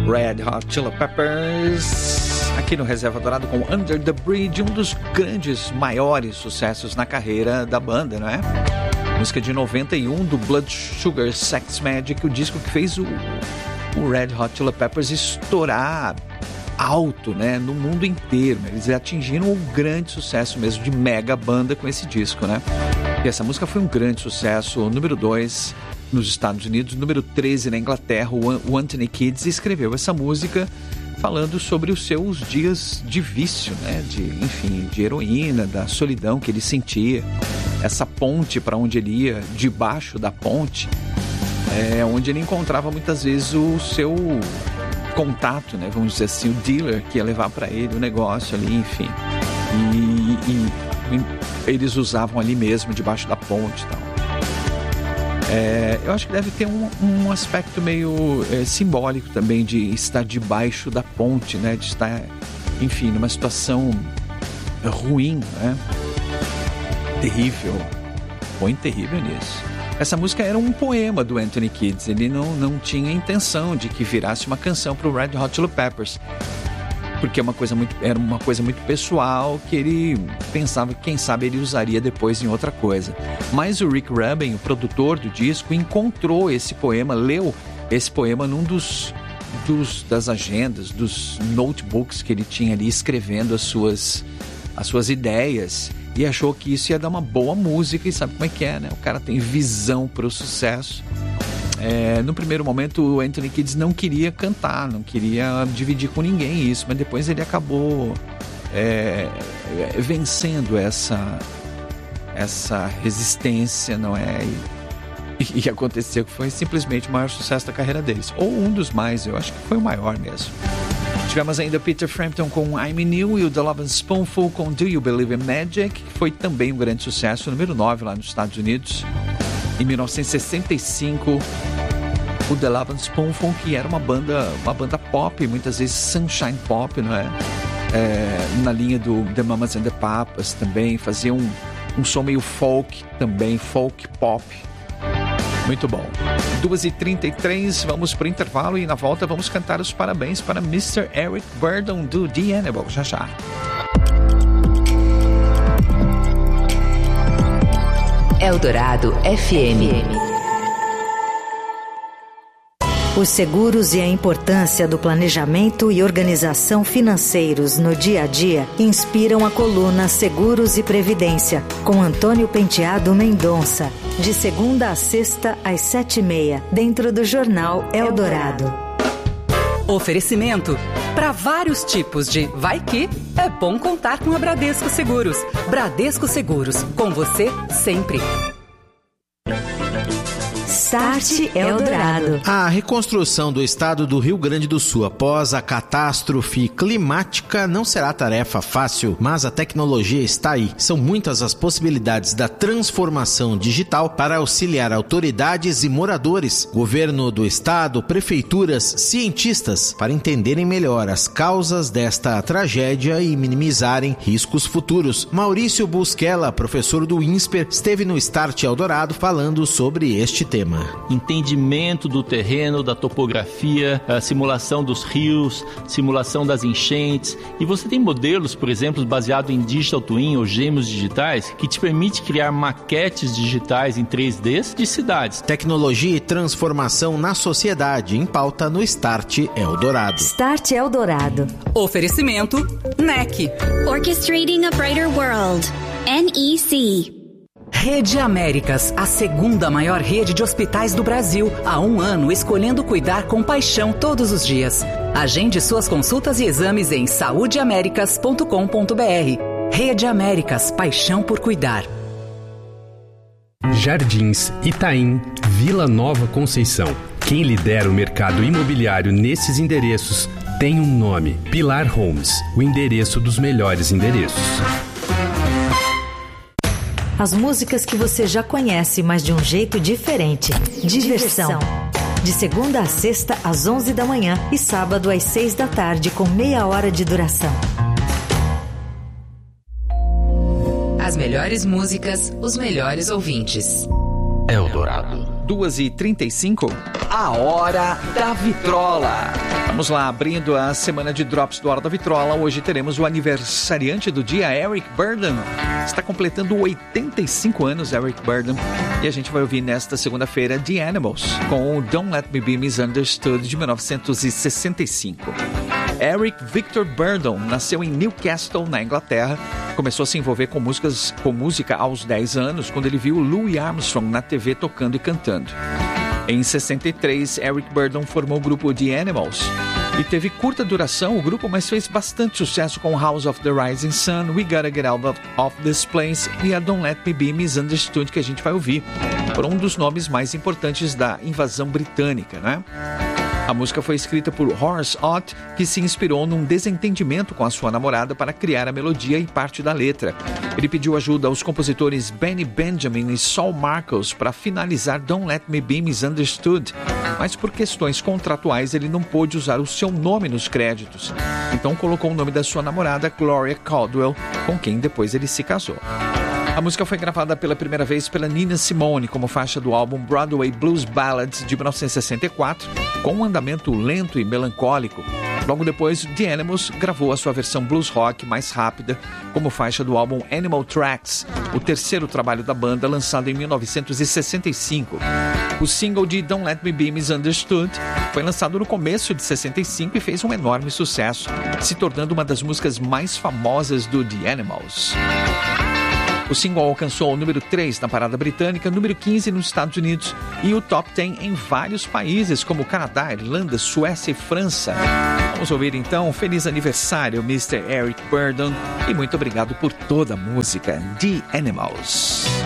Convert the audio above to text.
Red Hot Chili Peppers, aqui no Reserva Dourado com Under the Bridge, um dos grandes, maiores sucessos na carreira da banda, não é? Música de 91 do Blood Sugar Sex Magik, o disco que fez o Red Hot Chili Peppers estourar alto, né, no mundo inteiro. Eles atingiram um grande sucesso mesmo de mega banda com esse disco, né? E essa música foi um grande sucesso, número 2 nos Estados Unidos, número 13 na Inglaterra. O Anthony Kiedis escreveu essa música falando sobre os seus dias de vício, né, de heroína, da solidão que ele sentia. Essa ponte para onde ele ia, debaixo da ponte, onde ele encontrava muitas vezes o seu contato, né, vamos dizer assim, o dealer que ia levar para ele o negócio ali, enfim. E eles usavam ali mesmo, debaixo da ponte e tal. Eu acho que deve ter um aspecto meio simbólico também de estar debaixo da ponte, né? De estar, enfim, numa situação ruim, né? Terrível. Põe terrível nisso. Essa música era um poema do Anthony Kiedis. Ele não tinha intenção de que virasse uma canção para o Red Hot Chili Peppers, porque era uma coisa muito pessoal que ele pensava que, quem sabe, ele usaria depois em outra coisa. Mas o Rick Rubin, o produtor do disco, encontrou esse poema, leu esse poema num das agendas, dos notebooks que ele tinha ali, escrevendo as suas ideias, e achou que isso ia dar uma boa música. E sabe como é que é, né? O cara tem visão para o sucesso. No primeiro momento o Anthony Kiedis não queria cantar, não queria dividir com ninguém isso, mas depois ele acabou vencendo essa resistência, não é? E aconteceu que foi simplesmente o maior sucesso da carreira deles, ou um dos mais, eu acho que foi o maior mesmo. Tivemos ainda Peter Frampton com I'm In You e o The Lovin' Spoonful com Do You Believe in Magic, que foi também um grande sucesso, número 9 lá nos Estados Unidos. Em 1965, o The Lovin' Spoonful, que era uma banda pop, muitas vezes sunshine pop, não é? Na linha do The Mamas and the Papas também, fazia um som meio folk também, folk pop. Muito bom. 2h33, vamos para o intervalo e na volta vamos cantar os parabéns para Mr. Eric Burdon do The Animal, já. Eldorado FM. Os seguros e a importância do planejamento e organização financeiros no dia a dia inspiram a coluna Seguros e Previdência, com Antônio Penteado Mendonça, de segunda a sexta às 7h30, dentro do Jornal Eldorado. Oferecimento. Para vários tipos de vai que, é bom contar com a Bradesco Seguros. Bradesco Seguros, com você sempre. Start Eldorado. A reconstrução do estado do Rio Grande do Sul após a catástrofe climática não será tarefa fácil, mas a tecnologia está aí. São muitas as possibilidades da transformação digital para auxiliar autoridades e moradores, governo do estado, prefeituras, cientistas, para entenderem melhor as causas desta tragédia e minimizarem riscos futuros. Maurício Busquela, professor do INSPER, esteve no Start Eldorado falando sobre este tema. Entendimento do terreno, da topografia, a simulação dos rios, simulação das enchentes. E você tem modelos, por exemplo, baseados em Digital Twin ou gêmeos digitais, que te permite criar maquetes digitais em 3D de cidades. Tecnologia e transformação na sociedade, em pauta no Start Eldorado. Start Eldorado. Oferecimento NEC. Orchestrating a Brighter World. NEC. Rede Américas, a segunda maior rede de hospitais do Brasil. Há 1 ano, escolhendo cuidar com paixão todos os dias. Agende suas consultas e exames em saudeamericas.com.br. Rede Américas, paixão por cuidar. Jardins, Itaim, Vila Nova Conceição. Quem lidera o mercado imobiliário nesses endereços tem um nome: Pilar Homes, o endereço dos melhores endereços. As músicas que você já conhece, mas de um jeito diferente. Diversão. De segunda a sexta, às 11 da manhã e sábado às 6 da tarde, com meia hora de duração. As melhores músicas, os melhores ouvintes. Eldorado. 2h35, a hora da vitrola. Vamos lá, abrindo a semana de Drops do Hora da Vitrola. Hoje teremos o aniversariante do dia, Eric Burdon. Está completando 85 anos, Eric Burdon. E a gente vai ouvir nesta segunda-feira The Animals, com o Don't Let Me Be Misunderstood, de 1965. Eric Victor Burdon nasceu em Newcastle, na Inglaterra. Começou a se envolver com música aos 10 anos, quando ele viu Louis Armstrong na TV tocando e cantando. Em 63, Eric Burdon formou o grupo The Animals e teve curta duração o grupo, mas fez bastante sucesso com House of the Rising Sun, We Gotta Get Out of This Place e a Don't Let Me Be Misunderstood, que a gente vai ouvir. Foram um dos nomes mais importantes da invasão britânica, né? A música foi escrita por Horace Ott, que se inspirou num desentendimento com a sua namorada para criar a melodia e parte da letra. Ele pediu ajuda aos compositores Benny Benjamin e Saul Marcos para finalizar Don't Let Me Be Misunderstood, mas por questões contratuais ele não pôde usar o seu nome nos créditos. Então colocou o nome da sua namorada, Gloria Caldwell, com quem depois ele se casou. A música foi gravada pela primeira vez pela Nina Simone como faixa do álbum Broadway Blues Ballads de 1964, com um andamento lento e melancólico. Logo depois, The Animals gravou a sua versão blues rock mais rápida como faixa do álbum Animal Tracks, o terceiro trabalho da banda, lançado em 1965. O single de Don't Let Me Be Misunderstood foi lançado no começo de 65 e fez um enorme sucesso, se tornando uma das músicas mais famosas do The Animals. O single alcançou o número 3 na parada britânica, número 15 nos Estados Unidos e o top 10 em vários países como Canadá, Irlanda, Suécia e França. Vamos ouvir então Feliz Aniversário, Mr. Eric Burdon, e muito obrigado por toda a música, The Animals.